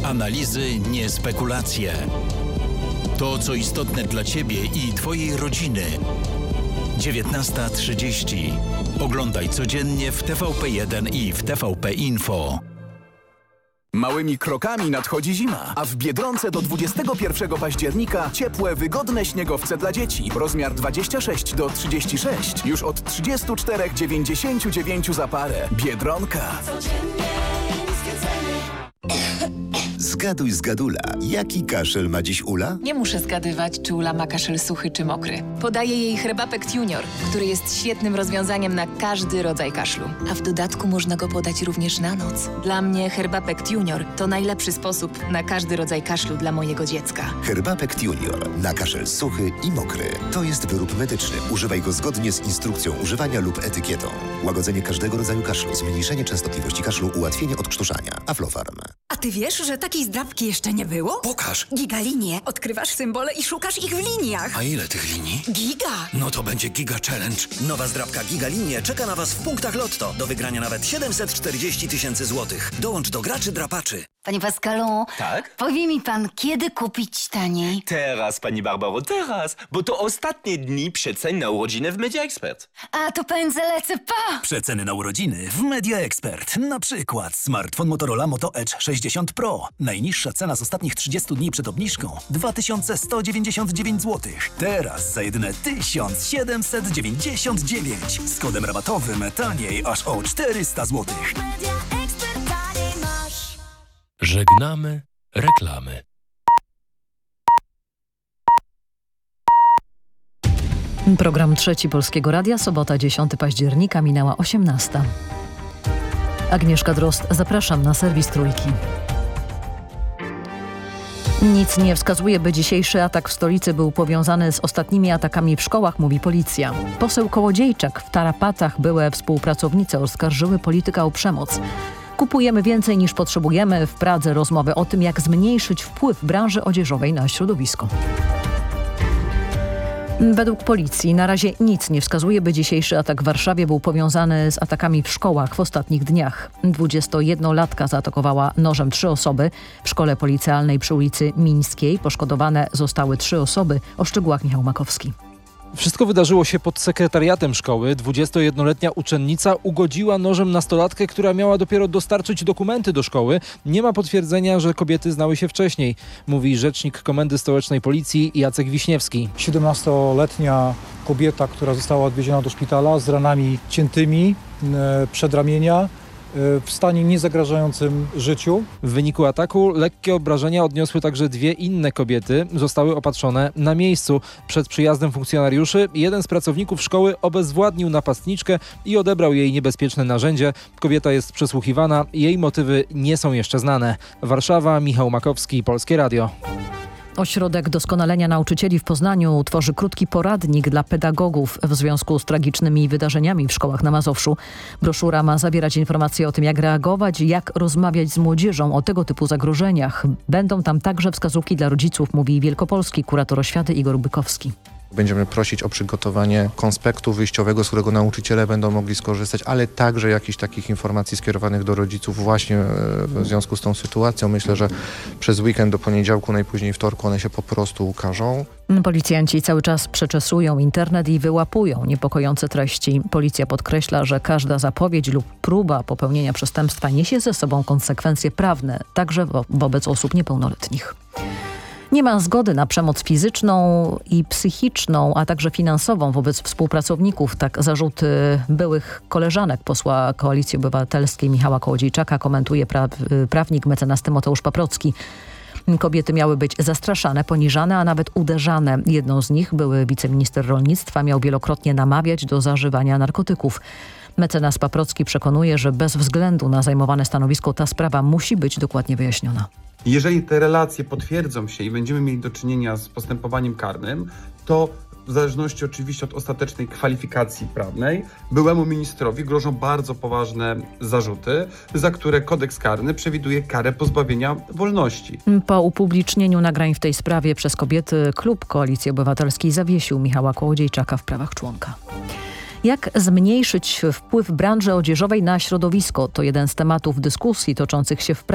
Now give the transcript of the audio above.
Analizy, nie spekulacje. To, co istotne dla Ciebie i Twojej rodziny. 19:30. Oglądaj codziennie w TVP1 i w TVP Info. Małymi krokami nadchodzi zima, a w Biedronce do 21 października ciepłe, wygodne śniegowce dla dzieci. Rozmiar 26 do 36. Już od 34,99 za parę. Biedronka. Zgaduj z Gadula. Jaki kaszel ma dziś Ula? Nie muszę zgadywać, czy Ula ma kaszel suchy czy mokry. Podaję jej Herbapekt Junior, który jest świetnym rozwiązaniem na każdy rodzaj kaszlu. A w dodatku można go podać również na noc. Dla mnie Herbapekt Junior to najlepszy sposób na każdy rodzaj kaszlu dla mojego dziecka. Herbapekt Junior. Na kaszel suchy i mokry. To jest wyrób medyczny. Używaj go zgodnie z instrukcją używania lub etykietą. Łagodzenie każdego rodzaju kaszlu, zmniejszenie częstotliwości kaszlu, ułatwienie odkrztuszania. Aflofarm. A ty wiesz, że takiej zdrabki jeszcze nie było? Pokaż. Gigalinie. Odkrywasz symbole i szukasz ich w liniach. A ile tych linii? Giga. No to będzie Giga Challenge. Nowa zdrabka Gigalinie czeka na Was w punktach Lotto. Do wygrania nawet 740 000 złotych. Dołącz do graczy drapaczy. Panie Pascalu, tak? powie mi pan, kiedy kupić taniej? Teraz, pani Barbaro, teraz, bo to ostatnie dni przecen na urodziny w Media Expert. A to pędzę lecę, pa! Przeceny na urodziny w Media Expert. Na przykład smartfon Motorola Moto Edge 60 Pro. Najniższa cena z ostatnich 30 dni przed obniżką 2199 zł. Teraz za jedyne 1799. Z kodem rabatowym taniej aż o 400 zł. Żegnamy reklamy. Program Trzeci Polskiego Radia, sobota 10 października, minęła 18. Agnieszka Drozd, zapraszam na serwis Trójki. Nic nie wskazuje, by dzisiejszy atak w stolicy był powiązany z ostatnimi atakami w szkołach, mówi policja. Poseł Kołodziejczak w tarapatach były współpracownice oskarżyły polityka o przemoc. Kupujemy więcej niż potrzebujemy. W Pradze rozmowy o tym, jak zmniejszyć wpływ branży odzieżowej na środowisko. Według policji na razie nic nie wskazuje, by dzisiejszy atak w Warszawie był powiązany z atakami w szkołach w ostatnich dniach. 21-latka zaatakowała nożem 3 osoby w szkole policealnej przy ulicy Mińskiej. Poszkodowane zostały 3 osoby. O szczegółach Michał Makowski. Wszystko wydarzyło się pod sekretariatem szkoły. 21-letnia uczennica ugodziła nożem nastolatkę, która miała dopiero dostarczyć dokumenty do szkoły. Nie ma potwierdzenia, że kobiety znały się wcześniej, mówi rzecznik Komendy Stołecznej Policji Jacek Wiśniewski. 17-letnia kobieta, która została odwieziona do szpitala z ranami ciętymi przedramienia, w stanie niezagrażającym życiu. W wyniku ataku lekkie obrażenia odniosły także 2 inne kobiety. Zostały opatrzone na miejscu. Przed przyjazdem funkcjonariuszy jeden z pracowników szkoły obezwładnił napastniczkę i odebrał jej niebezpieczne narzędzie. Kobieta jest przesłuchiwana. Jej motywy nie są jeszcze znane. Warszawa, Michał Makowski, Polskie Radio. Ośrodek Doskonalenia Nauczycieli w Poznaniu tworzy krótki poradnik dla pedagogów w związku z tragicznymi wydarzeniami w szkołach na Mazowszu. Broszura ma zawierać informacje o tym, jak reagować i jak rozmawiać z młodzieżą o tego typu zagrożeniach. Będą tam także wskazówki dla rodziców, mówi wielkopolski kurator oświaty Igor Bykowski. Będziemy prosić o przygotowanie konspektu wyjściowego, z którego nauczyciele będą mogli skorzystać, ale także jakichś takich informacji skierowanych do rodziców właśnie w związku z tą sytuacją. Myślę, że przez weekend do poniedziałku, najpóźniej wtorku one się po prostu ukażą. Policjanci cały czas przeczesują internet i wyłapują niepokojące treści. Policja podkreśla, że każda zapowiedź lub próba popełnienia przestępstwa niesie ze sobą konsekwencje prawne, także wobec osób niepełnoletnich. Nie ma zgody na przemoc fizyczną i psychiczną, a także finansową wobec współpracowników. Tak zarzuty byłych koleżanek posła Koalicji Obywatelskiej Michała Kołodziejczaka komentuje prawnik mecenas Tymoteusz Paprocki. Kobiety miały być zastraszane, poniżane, a nawet uderzane. Jedną z nich, były wiceminister rolnictwa, miał wielokrotnie namawiać do zażywania narkotyków. Mecenas Paprocki przekonuje, że bez względu na zajmowane stanowisko ta sprawa musi być dokładnie wyjaśniona. Jeżeli te relacje potwierdzą się i będziemy mieli do czynienia z postępowaniem karnym, to w zależności oczywiście od ostatecznej kwalifikacji prawnej, byłemu ministrowi grożą bardzo poważne zarzuty, za które kodeks karny przewiduje karę pozbawienia wolności. Po upublicznieniu nagrań w tej sprawie przez kobiety klub Koalicji Obywatelskiej zawiesił Michała Kołodziejczaka w prawach członka. Jak zmniejszyć wpływ branży odzieżowej na środowisko? To jeden z tematów dyskusji toczących się w